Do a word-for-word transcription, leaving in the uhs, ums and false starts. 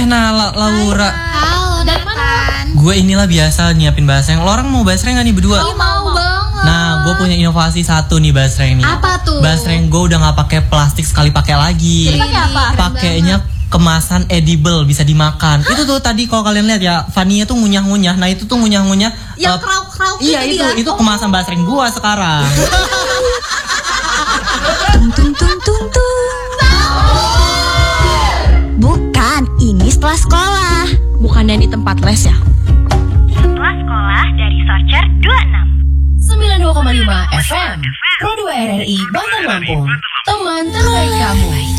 nah La- Laura. Halo, dari mana? Gue inilah biasa nyiapin basreng. Lo orang mau basreng gak nih berdua? Oh, mau banget. Nah, gue punya inovasi satu nih basreng nih. Apa tuh? Basreng gue udah nggak pakai plastik sekali pakai lagi. Jadi pakai apa? Pakainya kemasan edible, bisa dimakan. Hah? Itu tuh tadi kalau kalian lihat ya, Fania tuh ngunyah-ngunyah. Nah itu tuh ngunyah-ngunyah. Yang uh, krauk-krauk Iya gitu itu, dia. itu kemasan basreng gue sekarang. Tung tung tung tung tung. Bukan, ini setelah sekolah. Bukannya di tempat les ya? Setelah sekolah dari Socer dua puluh enam. sembilan puluh dua koma lima F M Pro dua R R I Bantar Lampung. Teman terbaik kamu.